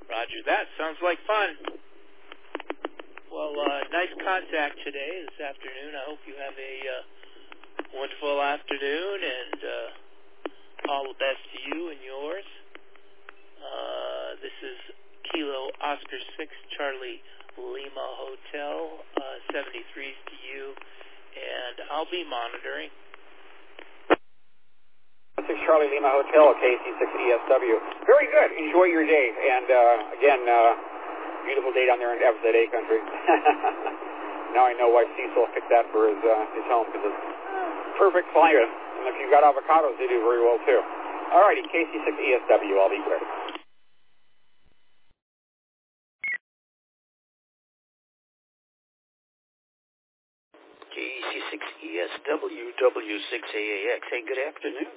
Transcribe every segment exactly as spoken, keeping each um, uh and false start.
Roger that. Sounds like fun. Well, uh, nice contact today, this afternoon. I hope you have a uh, wonderful afternoon, and uh, all the best to you and yours. Uh, this is Kilo Oscar six Charlie Lima Hotel, uh, seventy-threes to you, and I'll be monitoring. six Charlie Lima Hotel, K C six E S W. Very good. Enjoy your day. And uh, again, uh, beautiful day down there in F Z A country. Now I know why Cecil picked that for his uh, his home, because it's perfect climate. And if you've got avocados, they do very well too. All righty, K C six E S W. I'll be quick. K C six E S W, W six A A X. Hey, good afternoon.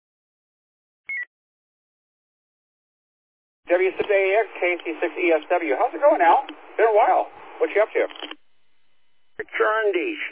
W six A A X, K C six E S W. How's it going, Al? Been a while. What you up to? Charndish.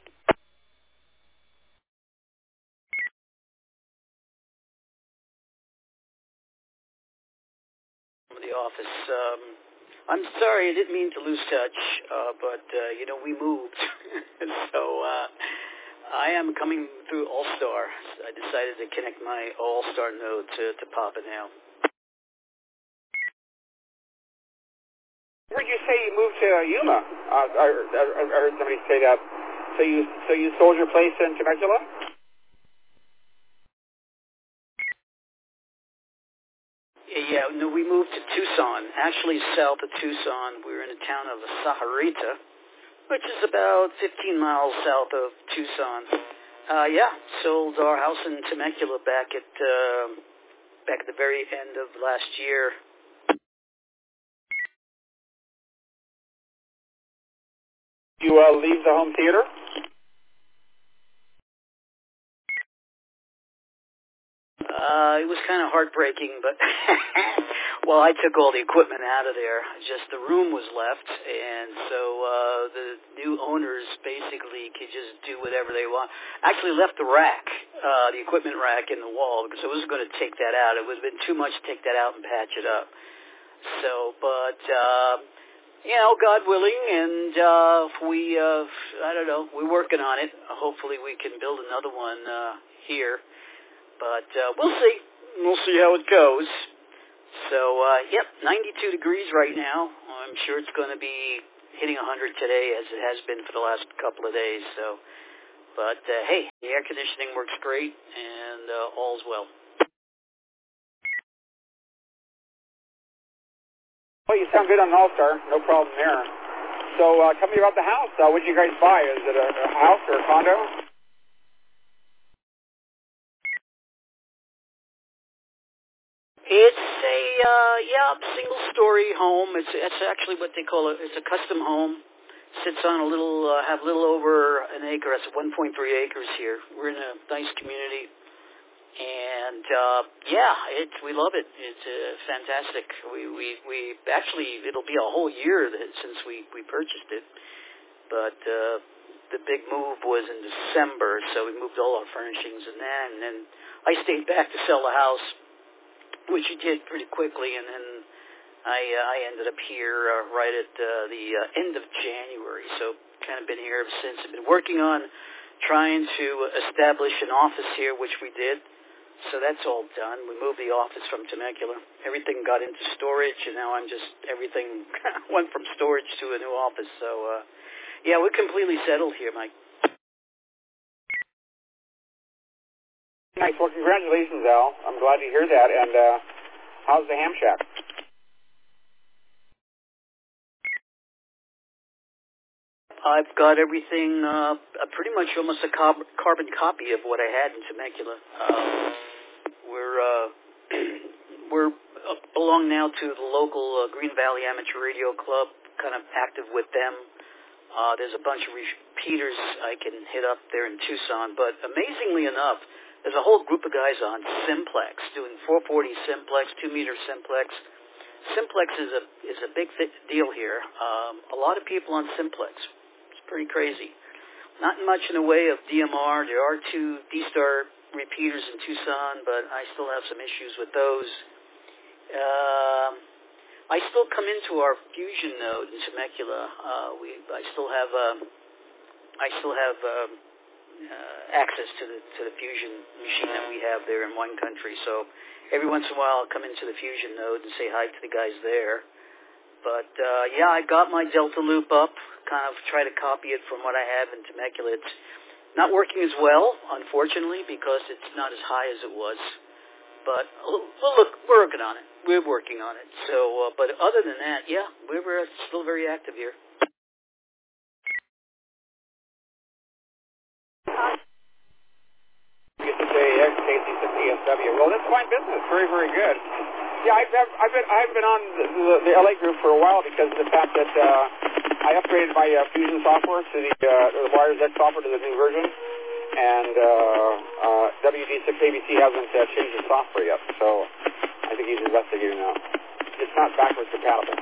The office. Um, I'm sorry, I didn't mean to lose touch, uh, but, uh, you know, we moved. so uh, I am coming through All-Star. I decided to connect my All-Star node to, to Papa now. Where'd you say you moved to Yuma? Uh, I, I, I heard somebody say that. So you so you sold your place in Temecula? Yeah, no, we moved to Tucson, actually south of Tucson. We were in the town of Saharita, which is about fifteen miles south of Tucson. Uh, yeah, sold our house in Temecula back at uh, back at the very end of last year. You uh, leave the home theater? Uh, it was kind of heartbreaking, but well, I took all the equipment out of there. Just the room was left, and so uh, the new owners basically could just do whatever they want. Actually, left the rack, uh, the equipment rack, in the wall because I wasn't going to take that out. It would have been too much to take that out and patch it up. So, but. Uh, You know, God willing, and uh, if we, uh, I don't know, we're working on it. Hopefully we can build another one uh, here. But uh, we'll see. We'll see how it goes. So, uh, yep, ninety-two degrees right now. I'm sure it's going to be hitting one hundred today, as it has been for the last couple of days. So, but, uh, hey, the air conditioning works great, and uh, all's well. Well, you sound good on All-Star. No problem there. So uh, tell me about the house. Uh, what did you guys buy? Is it a, a house or a condo? It's a, uh, yeah, single-story home. It's it's actually what they call a, it's a custom home. Sits on a little, uh, have a little over an acre. That's one point three acres here. We're in a nice community. And, uh, yeah, it's, we love it. It's uh, fantastic. We, we, we, actually, it'll be a whole year that, since we, we purchased it. But, uh, the big move was in December, so we moved all our furnishings and then, and then I stayed back to sell the house, which we did pretty quickly, and then I, uh, I ended up here uh, right at uh, the uh, end of January, so kind of been here ever since. I've been working on trying to establish an office here, which we did. So that's all done. We moved the office from Temecula. Everything got into storage, and now I'm just, everything went from storage to a new office. So, uh, yeah, we're completely settled here, Mike. Nice. Well, congratulations, Al. I'm glad to hear that. And uh, how's the ham shack? I've got everything, uh, pretty much almost a carb- carbon copy of what I had in Temecula. Um, we're uh, we're uh, belong now to the local uh, Green Valley Amateur Radio Club, kind of active with them. Uh, there's a bunch of repeaters I can hit up there in Tucson, but amazingly enough, there's a whole group of guys on Simplex, doing four forty Simplex, two meter Simplex. Simplex is a is a big th- deal here. Um, a lot of people on Simplex. It's pretty crazy. Not much in the way of D M R. There are two D-Star repeaters in Tucson, but I still have some issues with those. Um, I still come into our fusion node in Temecula. Uh, we, I still have, um, I still have um, uh, access to the to the fusion machine that we have there in one country. So every once in a while, I'll come into the fusion node and say hi to the guys there. But uh, yeah, I got my Delta Loop up. Kind of try to copy it from what I have in Temecula. It's not working as well, unfortunately, because it's not as high as it was. But well, look, we're working on it. We're working on it. So, uh, but other than that, yeah, we're, we're still very active here. K C six E S W. Well, that's fine business. Very, very good. Yeah, I've, I've been I've been on the, the, the L A group for a while because of the fact that uh, I upgraded my uh, Fusion software to the uh, the Wires X software to the new version, and uh, uh, W D six A B C hasn't uh, changed the software yet. So I think he's investigating now. It's not backwards compatible.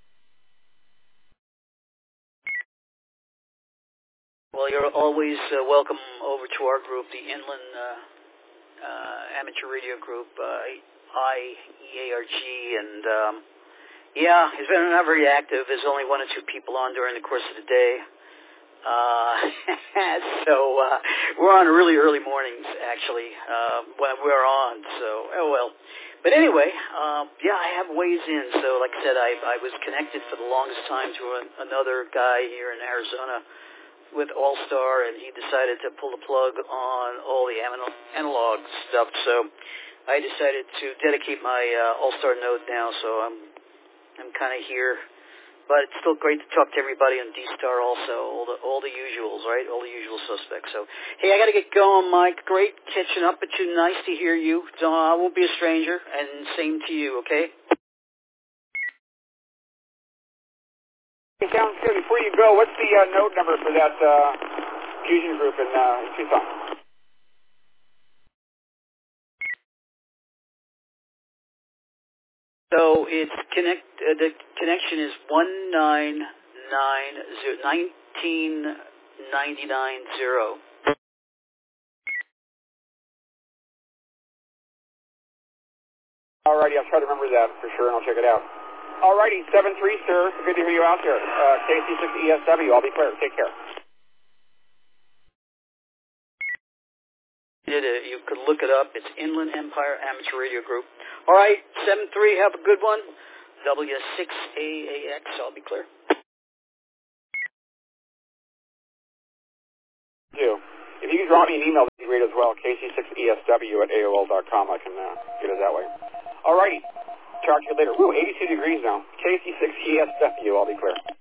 Well, you're always uh, welcome over to our group, the Inland uh, uh, Amateur Radio Group, uh, I E A R G, and um, yeah, it's been not very active. There's only one or two people on during the course of the day. Uh, so uh, we're on really early mornings, actually, uh, when we're on, so, oh well. But anyway, um, yeah, I have ways in. So like I said, I, I was connected for the longest time to an, another guy here in Arizona with All-Star, and he decided to pull the plug on all the analog stuff. So I decided to dedicate my uh, All-Star node now, so I'm I'm kind of here. But it's still great to talk to everybody on D-Star also, all the all the usuals, right? All the usual suspects. So, hey, I got to get going, Mike. Great catching up with you. Nice to hear you. So I won't be a stranger, and same to you, okay? Hey, sounds good. Before you go, what's the uh, node number for that uh, fusion group in, uh, in Tucson? So it's connect. Uh, the connection is one nine nine zero nineteen ninety nine zero. Alrighty, I'll try to remember that for sure, and I'll check it out. Alrighty, seven three, sir. Good to hear you out there. Uh, K C six E S W. I'll be clear. Take care. It, uh, you could look it up. It's Inland Empire Amateur Radio Group. All right, seven three. Have a good one. W six A A X. I'll be clear. Do. If you can drop me an email, that'd be great as well. K C six E S W at A O L dot com. I can uh, get it that way. Alrighty. Talk to you later. Ooh, eighty-two degrees now. K C six E S W. I'll be clear.